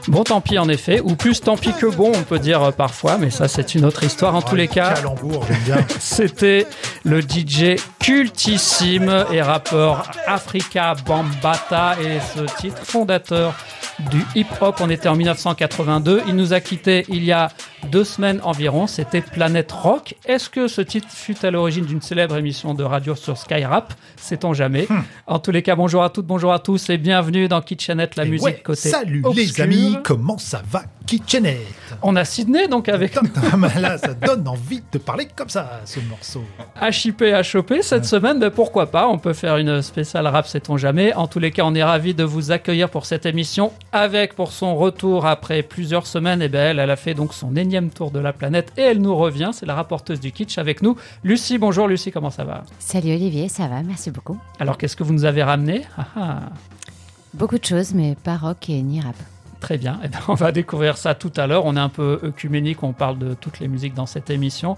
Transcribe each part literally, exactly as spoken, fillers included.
Bon, tant pis en effet, ou plus tant pis que bon, on peut dire euh, parfois, mais ça c'est une autre histoire. En oh, tous les cas, calembour, j'aime bien. C'était le D J cultissime et rappeur Afrika Bambaataa et ce titre fondateur du hip-hop. On était en dix-neuf cent quatre-vingt-deux. Il nous a quittés il y a deux semaines environ. C'était Planète Rock. Est-ce que ce titre fut à l'origine d'une célèbre émission de radio sur Skyrap ? Sait-on jamais. Hmm. En tous les cas, bonjour à toutes, bonjour à tous et bienvenue dans Kitchenette, la et musique ouais, côté salut obscur. Les amis, comment ça va Kitchenette ? On a Sydney donc avec nous. Là, ça donne envie de parler comme ça, ce morceau. H I P H O P cette ouais. semaine, ben pourquoi pas, on peut faire une spéciale rap, sait-on jamais. En tous les cas, on est ravis de vous accueillir pour cette émission avec, pour son retour après plusieurs semaines, et ben elle, elle a fait donc son énième tour de la planète et elle nous revient, c'est la rapporteuse du kitsch avec nous. Lucie, bonjour Lucie, comment ça va ? Salut Olivier, ça va, merci beaucoup. Alors qu'est-ce que vous nous avez ramené ? ah, ah. Beaucoup de choses, mais pas rock et ni rap. Très bien, eh bien, on va découvrir ça tout à l'heure. On est un peu œcuménique, on parle de toutes les musiques dans cette émission.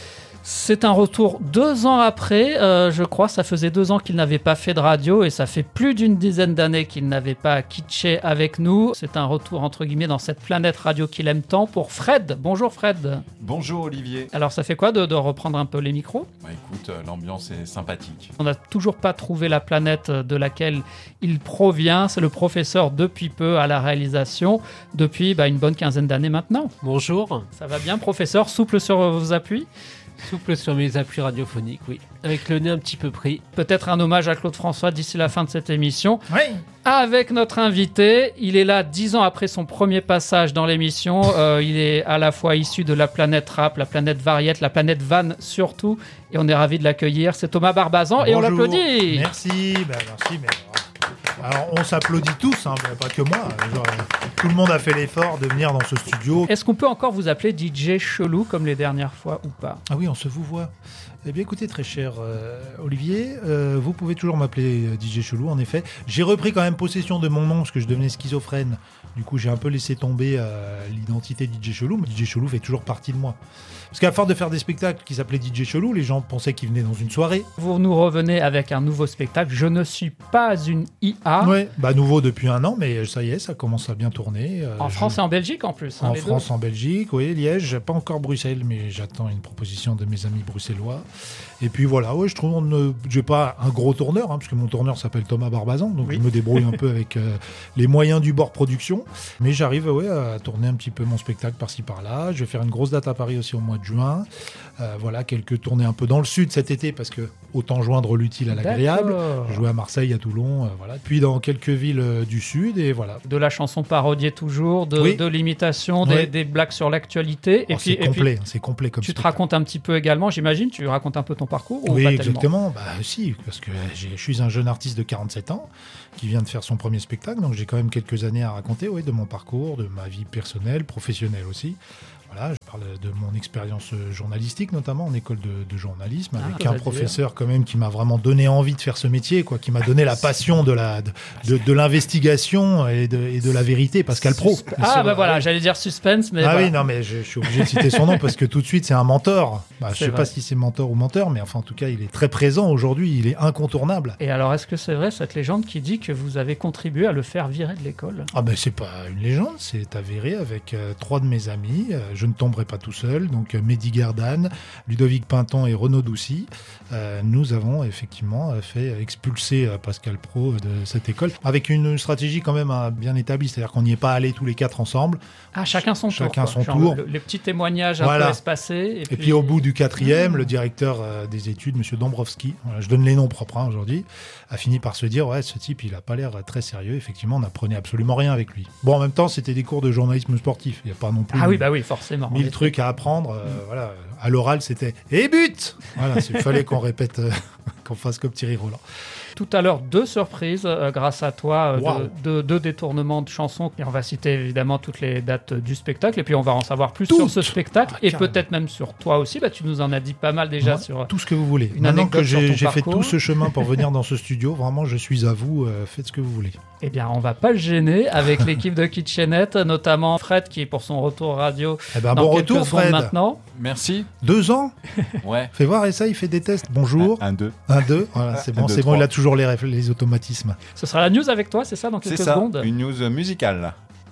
C'est un retour deux ans après, euh, je crois, ça faisait deux ans qu'il n'avait pas fait de radio et ça fait plus d'une dizaine d'années qu'il n'avait pas kitché avec nous. C'est un retour entre guillemets dans cette planète radio qu'il aime tant pour Fred. Bonjour Fred. Bonjour Olivier. Alors ça fait quoi de, de reprendre un peu les micros ? Bah écoute, euh, l'ambiance est sympathique. On n'a toujours pas trouvé la planète de laquelle il provient. C'est le professeur depuis peu à la réalisation, depuis bah, une bonne quinzaine d'années maintenant. Bonjour. Ça va bien professeur, souple sur vos appuis ? Souple sur mes appuis radiophoniques, oui. Avec le nez un petit peu pris. Peut-être un hommage à Claude François d'ici la fin de cette émission. Oui. Avec notre invité, il est là dix ans après son premier passage dans l'émission. Euh, il est à la fois issu de la planète rap, la planète variette, la planète van surtout. Et on est ravis de l'accueillir. C'est Thomas Barbazan. Bonjour. Et on l'applaudit. Merci, ben merci, mais... Alors, on s'applaudit tous, hein, pas que moi. Genre, tout le monde a fait l'effort de venir dans ce studio. Est-ce qu'on peut encore vous appeler D J Chelou comme les dernières fois ou pas ? Ah oui, on se vous voit. Eh bien, écoutez, très cher euh, Olivier, euh, vous pouvez toujours m'appeler D J Chelou, en effet. J'ai repris quand même possession de mon nom parce que je devenais schizophrène. Du coup, j'ai un peu laissé tomber euh, l'identité D J Chelou, mais D J Chelou fait toujours partie de moi. Parce qu'à force de faire des spectacles qui s'appelaient D J Chelou, les gens pensaient qu'ils venaient dans une soirée. Vous nous revenez avec un nouveau spectacle. Je ne suis pas une I A. Oui, bah nouveau depuis un an, mais ça y est, ça commence à bien tourner. Euh, en France je... et en Belgique en plus. En hein, France, deux. en Belgique, oui, Liège, pas encore Bruxelles, mais j'attends une proposition de mes amis bruxellois. Et puis voilà, ouais, je trouve, on ne... j'ai pas un gros tourneur, hein, parce que mon tourneur s'appelle Thomas Barbazan, donc oui. Je me débrouille un peu avec euh, les moyens du bord production. Mais j'arrive ouais, à tourner un petit peu mon spectacle par-ci par-là. Je vais faire une grosse date à Paris aussi au mois de juin. Euh, voilà, quelques tournées un peu dans le sud cet été, parce que autant joindre l'utile à l'agréable. Jouer à Marseille, à Toulon, euh, voilà. Puis dans quelques villes euh, du sud, et voilà. De la chanson parodiée toujours, de, oui. de l'imitation, des, oui. des blagues sur l'actualité. Et oh, puis, c'est et complet, puis, c'est complet comme tu spectacle. Te racontes un petit peu également, j'imagine, tu racontes un peu ton parcours ou oui, pas exactement. Bah, si, parce que j'ai, je suis un jeune artiste de quarante-sept ans qui vient de faire son premier spectacle, donc j'ai quand même quelques années à raconter ouais, de mon parcours, de ma vie personnelle, professionnelle aussi. Voilà, je parle de mon expérience journalistique, notamment en école de, de journalisme, avec ah, un professeur quand même qui m'a vraiment donné envie de faire ce métier, quoi, qui m'a donné la passion de, la, de, de, de l'investigation et de, et de la vérité, Pascal Praud. Suspe- ah, sûr, bah voilà, ouais. J'allais dire suspense, mais... Ah bah... oui, non, mais je, je suis obligé de citer son nom parce que tout de suite, c'est un mentor. Bah, je ne sais pas si c'est mentor ou menteur, mais enfin, en tout cas, il est très présent aujourd'hui, il est incontournable. Et alors, est-ce que c'est vrai, cette légende qui dit que vous avez contribué à le faire virer de l'école ? Ah ben, c'est pas une légende, c'est avéré avec euh, trois de mes amis. Euh, je ne tomberai pas tout seul, donc euh, Mehdi Gardan, Ludovic Pinton et Renaud Doucy. Euh, nous avons effectivement fait expulser euh, Pascal Praud de cette école, avec une stratégie quand même euh, bien établie, c'est-à-dire qu'on n'y est pas allés tous les quatre ensemble. Ah, chacun son chacun tour. Chacun son tour. Le, les petits témoignages voilà. un peu espacés. Et, et puis... puis au bout du quatrième, mmh. le directeur euh, des études, M. Dombrovski, voilà, je donne les noms propres hein, aujourd'hui, a fini par se dire ouais, ce type, il n'a pas l'air très sérieux. Effectivement, on n'apprenait absolument rien avec lui. Bon, en même temps, c'était des cours de journalisme sportif. Il n'y a pas non plus ah oui, bah oui, forcément. mille trucs à apprendre. Euh, mmh. Voilà. À l'oral, c'était « Et but !» Voilà, il fallait qu'on répète, euh, qu'on fasse comme Thierry Roland. Tout à l'heure, deux surprises euh, grâce à toi, euh, wow. deux de, de détournements de chansons. Et on va citer évidemment toutes les dates du spectacle. Et puis on va en savoir plus Toutes. sur ce spectacle. Ah, et carrément. peut-être même sur toi aussi. Bah, tu nous en as dit pas mal déjà ouais, sur tout ce que vous voulez. Une Maintenant que j'ai, j'ai fait parcours. tout ce chemin pour venir dans ce studio, vraiment, je suis à vous. Euh, faites ce que vous voulez. Eh bien, on va pas le gêner avec l'équipe de Kitchenette, notamment Fred qui est pour son retour radio. Eh ben, dans bon quelques retour, secondes Fred. Maintenant. Merci. Deux ans. Ouais. Fais voir, et ça, il fait des tests. Bonjour. Un, deux. Un, deux. Voilà, c'est bon, un, deux, c'est trois. bon. Il a toujours les, les automatisme. Ce sera la news avec toi, c'est ça, dans quelques c'est ça, secondes. une news musicale.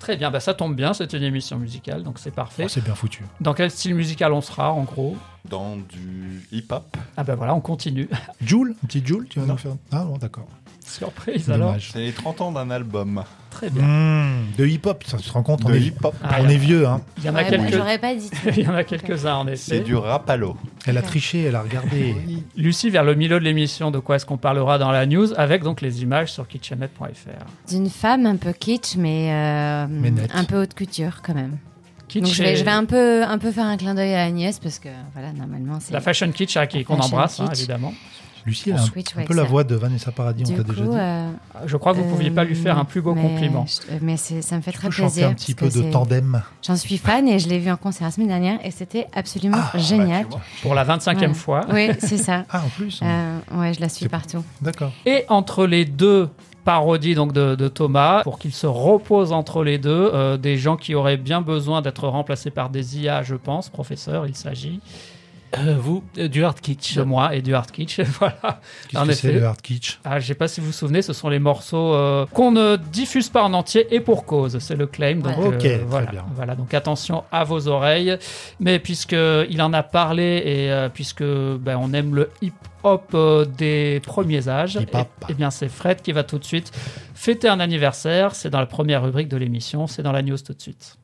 Très bien, bah ça tombe bien, c'est une émission musicale, donc c'est parfait. Oh, c'est bien foutu. Dans quel style musical on sera, en gros? Dans du hip-hop. Ah ben voilà, on continue. Joule, un petit Joule, tu vas Non. nous faire. Ah bon, d'accord. Surprise alors. Dommage. C'est les trente ans d'un album. Très bien. Mmh, de hip-hop, ça se rend compte, on De est, hip-hop. Ah, on il y est en a- vieux, hein. Il y en a Ouais, moi, quelques... j'aurais pas dit. Il y en a quelques-uns en C'est effet. du rapalo. Elle a triché, elle a regardé. Lucie, vers le milieu de l'émission, de quoi est-ce qu'on parlera dans la news, avec donc les images sur kitchennet point f r. D'une femme un peu kitsch, mais, euh, Mais nette. un peu haute couture quand même. Kitsch Donc je vais, et- je vais un, peu, un peu faire un clin d'œil à Agnès parce que voilà, normalement c'est. La fashion kitsch à qui qu'on Fashion embrasse, hein, kitsch. évidemment. Lucie, elle a On un, switch, un ouais, peu la ça. voix de Vanessa Paradis, on Du t'a coup, déjà dit. euh, Je crois que vous ne pouviez pas lui faire un plus beau mais compliment. je- Mais c'est- ça me fait Tu très peux chanter plaisir. un petit peu parce que de c'est- tandem. J'en suis fan et je l'ai vu en concert la semaine dernière et c'était absolument Ah, génial. bah, tu vois. Pour la vingt-cinquième Ouais. fois. Oui, c'est ça. Ah, en plus. Euh, ouais, je la suis C'est- partout. D'accord. Et entre les deux parodies donc de, de Thomas, pour qu'il se repose entre les deux, euh, des gens qui auraient bien besoin d'être remplacés par des I A, je pense, professeur, il s'agit Euh, vous, euh, du hard kitsch. de moi et du hard kitsch. Voilà. Qu'est-ce En que c'est effet. le hard kitsch? Ah, je sais pas si vous vous souvenez, ce sont les morceaux euh, qu'on ne diffuse pas en entier et pour cause, c'est le claim. Donc, Ouais. Ok, très voilà, bien. voilà, donc attention à vos oreilles. Mais puisqu'il en a parlé et euh, puisque ben, on aime le hip-hop euh, des premiers âges, et, Hip-hop. eh bien c'est Fred qui va tout de suite fêter un anniversaire. C'est dans la première rubrique de l'émission, c'est dans la news tout de suite.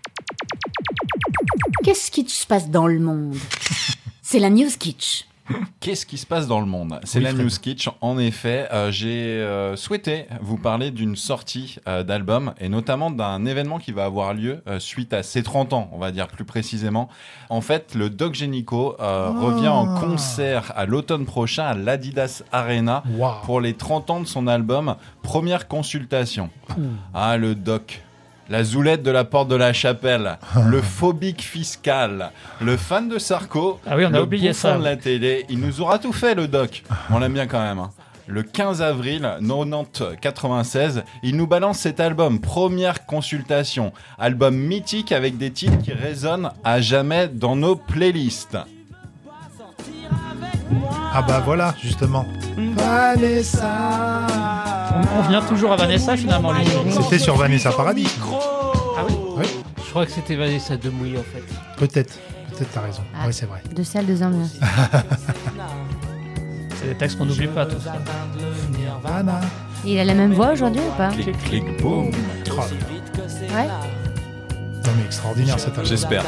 Qu'est-ce qui se passe dans le monde? C'est la news kitsch. Qu'est-ce qui se passe dans le monde? C'est Oui, la Fred. News Kitsch. En effet, euh, j'ai euh, souhaité vous parler d'une sortie euh, d'album et notamment d'un événement qui va avoir lieu euh, suite à ses trente ans, on va dire plus précisément. En fait, le Doc Génico euh, Ah. revient en concert à l'automne prochain à l'Adidas Arena Waouh. pour les trente ans de son album Première Consultation. Ah, le Doc. La zoulette de la porte de la chapelle, le phobique fiscal, le fan de Sarko, Ah oui, on a le oublié bouffon ça. de la télé. Il nous aura tout fait, le Doc. On l'aime bien quand même. hein. Le quinze avril quatre-vingt-dix quatre-vingt-seize, il nous balance cet album, Première Consultation. Album mythique avec des titres qui résonnent à jamais dans nos playlists. Ah bah voilà, justement. Vanessa. On, on vient toujours à Vanessa finalement, lui. C'était sur Vanessa Paradis. Ah oui. Oui, Je crois que c'était Vanessa Demouy en fait. peut-être. Peut-être t'as raison. Ah. Oui, c'est vrai. De celle de ambiance. C'est des textes qu'on n'oublie pas, tout ça. Vanna. Il a la même voix aujourd'hui ou pas? Clic, clic, boum. Oh, Ouais. non mais extraordinaire cet album. J'espère.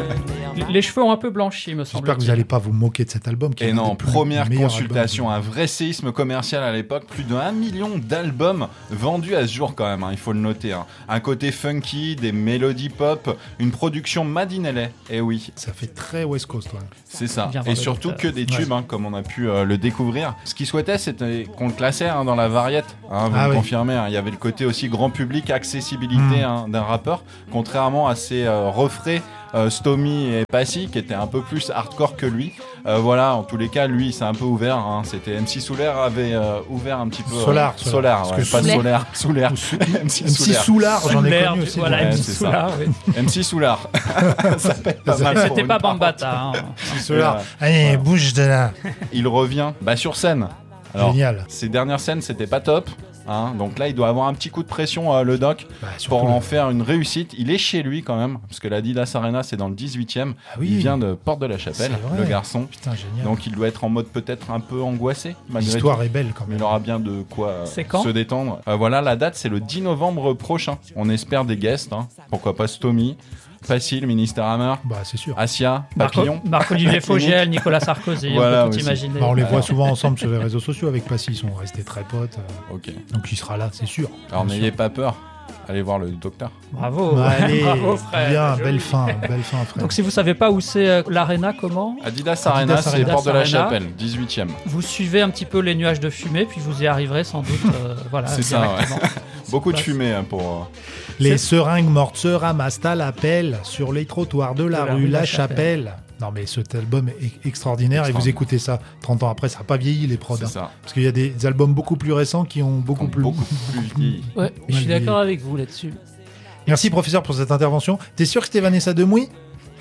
Les cheveux ont un peu blanchi, me semble. J'espère que vous n'allez pas vous moquer de cet album. Qui est Et un non, des plus première meilleurs consultation, albums un vrai séisme commercial à l'époque, plus d'un million d'albums vendus à ce jour quand même, hein, il faut le noter. hein. Un côté funky, des mélodies pop, une production made in L A, et oui, de- Ça fait très West Coast, ouais. c'est ça. Bien Et voir le surtout docteur. que des tubes, hein, comme on a pu euh, le découvrir. Ce qu'il souhaitait, c'était qu'on le classait hein, dans la variette, hein, vous Ah me oui. confirmez, hein. Il y avait le côté aussi grand public, accessibilité Mm. hein, d'un rappeur, contrairement à ses euh, refraits euh, Stomy et Passy qui étaient un peu plus hardcore que lui. Euh, voilà, en tous les cas, lui, c'est un peu ouvert. hein. C'était M C Soulaire avait euh, ouvert un petit peu. euh, Solar, Solar, Solar. Parce ouais, que pas Soulaire. Solaire, Soulaire. Ou Sou- M C M C Soulaire. Soulard, j'en ai Soulaire, connu tu- aussi. Voilà, des- Ouais, M C c'est ça. Soulard, oui. M C Soulard. Ça s'appelle pas mal Mais pour c'était une pas parenthèse. Bambata. hein. Soulard. Et, Allez, voilà. bouge de là. Il revient bah, sur scène. Alors, Génial. ses dernières scènes, c'était pas top. hein. Donc là, il doit avoir un petit coup de pression, euh, le doc, Bah, surtout pour le- en faire une réussite. Il est chez lui quand même, parce que l'Adidas Arena, c'est dans le dix-huitième. Ah oui. Il vient de Porte de la Chapelle, C'est vrai. le garçon. Putain, génial. Donc il doit être en mode peut-être un peu angoissé, malgré L'histoire tout. est belle quand Mais même. il aura bien de quoi euh, C'est quand se détendre. Euh, voilà, la date, c'est le dix novembre prochain. On espère des guests. hein. Pourquoi pas Stomy, Facile, Minister Hammer, Bah, c'est sûr. Asia, Marco- Papillon. Marc-Olivier Fogiel, Nicolas Sarkozy, Voilà, on peut tout aussi. imaginer. Bah, on les voit Voilà. souvent ensemble sur les réseaux sociaux avec Passy. Ils sont restés très potes. euh, Ok. Donc il sera là, c'est sûr. Alors Bien n'ayez sûr. pas peur. Allez voir le docteur. Bravo. Bah, allez, Bravo, frère. bien, Joli. belle fin, belle fin, frère. Donc si vous savez pas où c'est euh, l'Arena, comment Adidas Arena, Adidas c'est Arena. Porte de la Arena. Chapelle, dix-huitième. vous suivez un petit peu les nuages de fumée, puis vous y arriverez sans doute. euh, voilà, C'est ça, ouais. directement. Beaucoup de passe. fumée hein, pour. euh, Les seringues mortes se ramassent à l'appel sur les trottoirs de la, rue La Chapelle. Non mais cet album est extraordinaire et vous Extraordinaire. écoutez ça trente ans après, ça n'a pas vieilli les prods. C'est hein. ça. Parce qu'il y a des albums beaucoup plus récents qui ont beaucoup Beaucoup, plus... beaucoup plus vieilli. Ouais, je suis Mal d'accord avec vous là-dessus. Merci professeur pour cette intervention. T'es sûr que c'était Vanessa Demouy?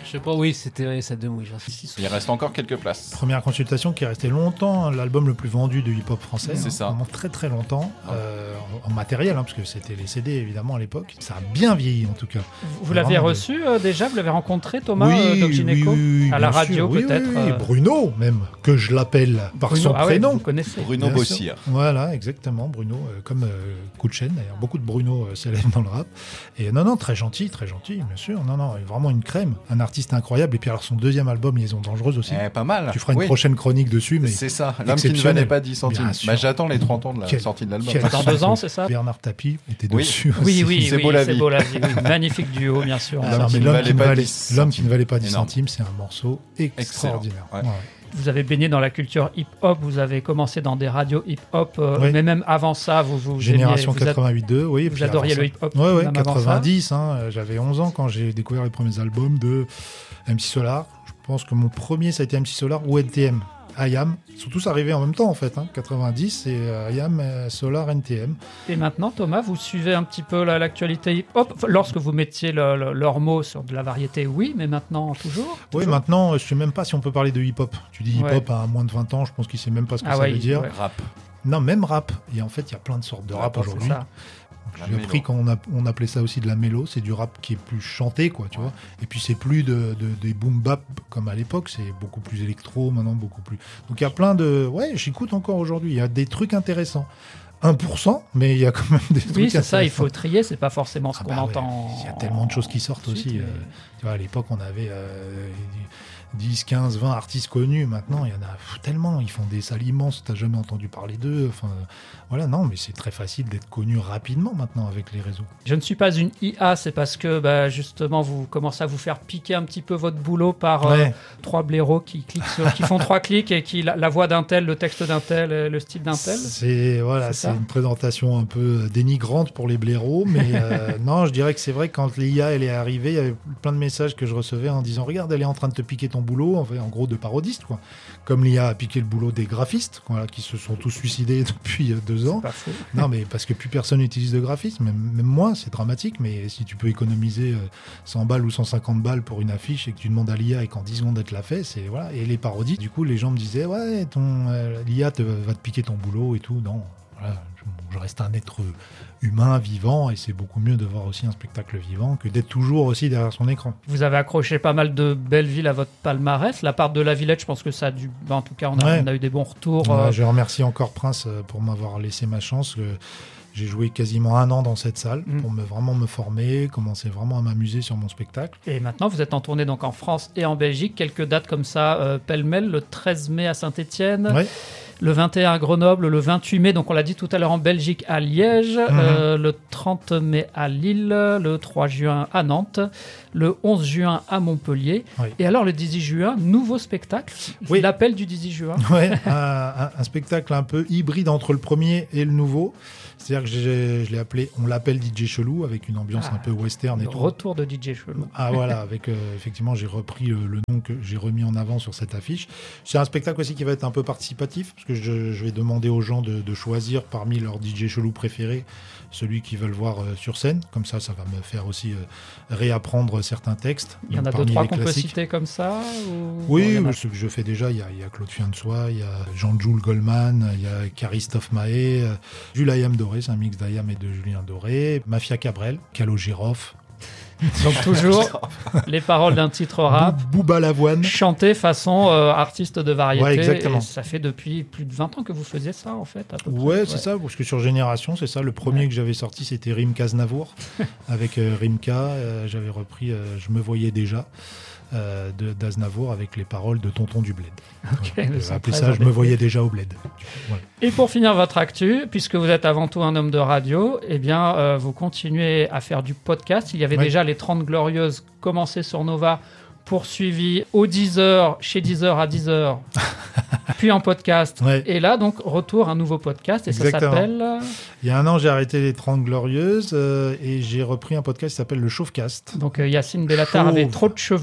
Je sais pas, oui, c'était ça de oui, j'en suis sûr. Il reste encore quelques places. Première consultation qui est restée longtemps, l'album le plus vendu de hip-hop français. C'est hein, ça. Vraiment très très longtemps, Ah. euh, en, en matériel, hein, parce que c'était les C D évidemment à l'époque. Ça a bien vieilli en tout cas. Vous l'avez Vraiment reçu euh, déjà, vous l'avez rencontré, Thomas, oui, euh, Doc oui, Gineco oui, oui, à la bien radio sûr. Oui, peut-être. oui, oui. euh, Bruno même, que je l'appelle par Bruno, son ah ouais, prénom. vous connaissez. Bruno Bien sûr. Bossier. Voilà, exactement, Bruno, euh, comme euh, coup de chaîne d'ailleurs, beaucoup de Bruno euh, célèbres dans le rap. Et non, non, très gentil, très gentil, bien sûr. Non, non, vraiment une crème, un artiste incroyable. Et puis alors son deuxième album, Liaison dangereuse aussi. Eh, pas mal. Tu feras une Oui. prochaine chronique dessus, mais C'est ça, l'homme qui ne exceptionnel. valait pas dix centimes. Bien sûr. Bah, j'attends les trente ans de la Quel- sortie de l'album. quel- Dans deux ans, c'est ça Bernard Tapie était Oui. dessus. Oui, aussi. oui, C'est oui, beau la c'est vie. beau la vie. oui. Magnifique duo, bien sûr. Ah, Ah, non, L'homme mais qui ne l'homme valait qui ne pas valait- dix l'homme qui ne valait pas dix Énorme. centimes, c'est un morceau extraordinaire. Ouais. Ouais. Vous avez baigné dans la culture hip-hop, vous avez commencé dans des radios hip-hop, euh, Oui. mais même avant ça, vous vous Génération aimiez- vous êtes- quatre-vingt-huit deux, oui. et vous puis adoriez avant le ça- hip-hop Ouais, ouais, même avant ça quatre-vingt-dix. Hein, euh, j'avais onze ans quand j'ai découvert les premiers albums de M C Solar. Je pense que mon premier, ça a été M C Solar ou N T M. I A M, ils sont tous arrivés en même temps en fait, hein. quatre-vingt-dix et euh, I A M, euh, Solar, N T M. Et maintenant, Thomas, vous suivez un petit peu la- l'actualité hip-hop. Enfin, lorsque vous mettiez le- le- leurs mots sur de la variété, oui, mais maintenant, toujours, Oui, toujours maintenant, je ne sais même pas si on peut parler de hip-hop. Tu dis Ouais. hip-hop à moins de vingt ans, je pense qu'il ne sait même pas ce que Ah ça ouais, veut dire. ouais. Rap. Non, même rap. Et en fait, il y a plein de sortes de Ouais, rap c'est aujourd'hui. ça. La J'ai mélo. appris qu'on a- on appelait ça aussi de la mélo, c'est du rap qui est plus chanté, quoi, tu vois. Et puis c'est plus de, de- des boom bap comme à l'époque, c'est beaucoup plus électro maintenant, beaucoup plus. Donc il y a plein de, ouais, j'écoute encore aujourd'hui. Il y a des trucs intéressants. un pour cent, mais il y a quand même des trucs Oui, c'est ça, il intéressants. faut trier, c'est pas forcément ce Ah qu'on bah ouais, entend. Il y a tellement de choses qui sortent ensuite, aussi. mais- euh, tu vois, à l'époque, on avait euh, dix, quinze, vingt artistes connus. Maintenant, il y en a pff, tellement. Ils font des salles immenses. Tu n'as jamais entendu parler d'eux. Enfin, voilà, non, mais c'est très facile d'être connu rapidement maintenant avec les réseaux. Je ne suis pas une I A, c'est parce que bah, justement vous commencez à vous faire piquer un petit peu votre boulot par euh, Ouais. trois blaireaux qui, cliquent sur- qui font trois clics et qui la, la voix d'un tel, le texte d'un tel, euh, le style d'un tel. C'est voilà, C'est c'est ça. une présentation un peu dénigrante pour les blaireaux, mais euh, non, je dirais que c'est vrai que quand l'I A elle est arrivée, il y avait plein de messages que je recevais en disant regarde, elle est en train de te piquer ton boulot, en, fait, en gros de parodiste quoi. Comme l'I A a piqué le boulot des graphistes, voilà, qui se sont tous suicidés depuis euh, deux ans. Pas faux. Non, mais parce que plus personne n'utilise de graphisme, même, même moi, c'est dramatique, mais si tu peux économiser euh, cent balles ou cent cinquante balles pour une affiche et que tu demandes à l'I A et qu'en dix secondes elle te l'a fait, c'est voilà. Et les parodies, du coup, les gens me disaient ouais, ton euh, l'I A te, va te piquer ton boulot et tout. Non, voilà, je, bon, je reste un être humain, vivant, et c'est beaucoup mieux de voir aussi un spectacle vivant que d'être toujours aussi derrière son écran. Vous avez accroché pas mal de belles villes à votre palmarès. La part de la Villette, je pense que ça a dû. bah, en tout cas, on a, Ouais. on a eu des bons retours. Ouais, euh, je remercie encore Prince euh, pour m'avoir laissé ma chance. euh, J'ai joué quasiment un an dans cette salle Mm. pour me, vraiment me former, commencer vraiment à m'amuser sur mon spectacle. Et maintenant, vous êtes en tournée donc en France et en Belgique. Quelques dates comme ça, euh, pêle-mêle, le treize mai à Saint-Étienne, Ouais. le vingt et un à Grenoble, le vingt-huit mai, donc on l'a dit tout à l'heure en Belgique, à Liège, Mhm. euh, le trente mai à Lille, le trois juin à Nantes, le onze juin à Montpellier. Oui. Et alors le dix-huit juin, nouveau spectacle, Oui. l'appel du dix-huit juin. Ouais, un, un- un spectacle un peu hybride entre le premier et le nouveau. C'est-à-dire que j'ai- je l'ai appelé, on l'appelle D J Chelou, avec une ambiance Ah, un peu western et Le tout. retour de D J Chelou. Ah voilà, avec euh, effectivement, j'ai repris le, le nom que j'ai remis en avant sur cette affiche. C'est un spectacle aussi qui va être un peu participatif, parce que je, je vais demander aux gens de, de choisir parmi leurs D J chelous préférés celui qu'ils veulent voir euh, sur scène. Comme ça, ça va me faire aussi euh, réapprendre certains textes. Il y en Donc, a deux, parmi trois les qu'on peut classiques. citer comme ça ou... Oui, il y en a- ce que je fais déjà, il y a, il y a Claude Fiansois, il y a Jean-Jules Goldman, il y a Christophe Mahé, euh, Jules Ayam Doré, c'est un mix d'Ayam et de Julien Doré, Mafia Cabrel, Calogirov, Donc toujours les paroles d'un titre rap. Bou- Bouba Lavoine. Chanté façon euh, artiste de variété. Ouais, exactement. Et ça fait depuis plus de vingt ans que vous faisiez ça, en fait. À peu près. Ouais, c'est ça, parce que sur Génération, c'est ça. Le premier Ouais. que j'avais sorti, c'était Rimka Znavour. Avec euh, Rimka, euh, j'avais repris euh, Je me voyais déjà euh, de d'Aznavour avec les paroles de Tonton du Bled. Ok, Ouais, le euh, cent appelez treize ça en Je me effet. voyais déjà au Bled. Voilà. Et pour finir votre actu, puisque vous êtes avant tout un homme de radio, eh bien, euh, vous continuez à faire du podcast. Il y avait Ouais. déjà les trente Glorieuses commencées sur Nova, poursuivies au dix heures, chez Deezer à dix heures, puis en podcast. Ouais. Et là, donc, retour, un nouveau podcast, et Exactement. ça s'appelle... Il y a un an, j'ai arrêté les trente Glorieuses euh, et j'ai repris un podcast qui s'appelle Le Chauffecast. Donc, euh, Yacine Bellatar Chauve. avait trop de cheveux.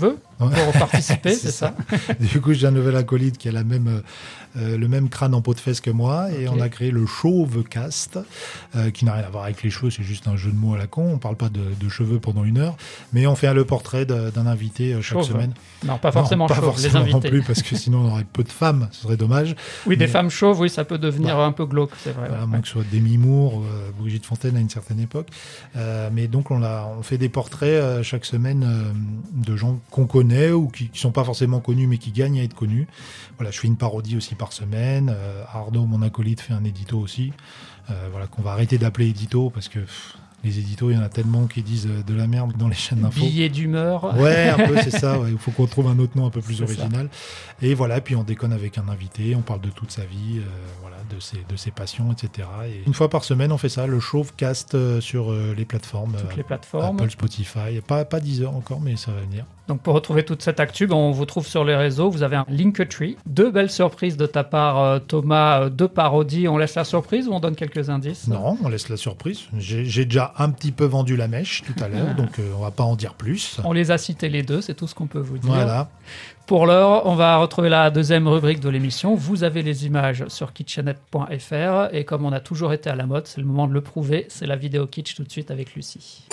Ouais. pour participer, c'est, C'est ça, Du coup, j'ai un nouvel acolyte qui a la même, euh, le même crâne en peau de fesse que moi. Et Ok. on a créé le Chauvecast, euh, qui n'a rien à voir avec les cheveux, c'est juste un jeu de mots à la con. On parle pas de, de cheveux pendant une heure. Mais on fait le portrait de- d'un invité euh, chaque Chauve. semaine. Non, pas forcément non, pas chauve, forcément les non invités. plus, parce que sinon on aurait peu de femmes, ce serait dommage. Oui, des Mais- femmes chauves, oui, ça peut devenir Ouais. un peu glauque, c'est vrai. Voilà, à ouais. moins que ce soit Demi Moore, ou, euh, Brigitte Fontaine à une certaine époque. Euh, mais donc on, a, on fait des portraits euh, chaque semaine euh, de gens qu'on connaît ou qui ne sont pas forcément connus mais qui gagnent à être connus. Voilà, je fais une parodie aussi par semaine. Euh, Arnaud, mon acolyte, fait un édito aussi. Euh, voilà, qu'on va arrêter d'appeler édito parce que pff, les éditos, il y en a tellement qui disent euh, de la merde dans les chaînes d'infos. Billets d'humeur. Ouais, un peu, c'est ça. ouais. Il faut qu'on trouve un autre nom un peu plus C'est original. Et voilà, puis on déconne avec un invité, on parle de toute sa vie, euh, voilà, de ses, de ses passions, et cetera. Et une fois par semaine, on fait ça, le Chauvecast euh, sur euh, les plateformes. Toutes euh, les plateformes. Apple, Spotify. Pas, pas Deezer encore, mais ça va venir. Donc pour retrouver toute cette actu, ben, on vous trouve sur les réseaux. Vous avez un Linktree. Deux belles surprises de ta part, euh, Thomas. euh, Deux parodies. On laisse la surprise ou on donne quelques indices? Non, on laisse la surprise. J'ai j'ai déjà un petit peu vendu la mèche tout à l'heure, donc euh, on va pas en dire plus. On les a cités les deux, c'est tout ce qu'on peut vous dire. Voilà. Pour l'heure, on va retrouver la deuxième rubrique de l'émission. Vous avez les images sur kitchenette point f r. Et comme on a toujours été à la mode, c'est le moment de le prouver. C'est la vidéo kitsch tout de suite avec Lucie.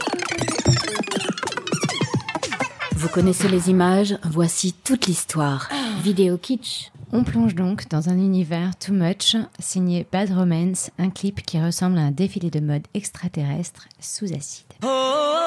Vous connaissez les images, voici toute l'histoire. Vidéo kitsch. On plonge donc dans un univers too much, signé Bad Romance, un clip qui ressemble à un défilé de mode extraterrestre sous acide.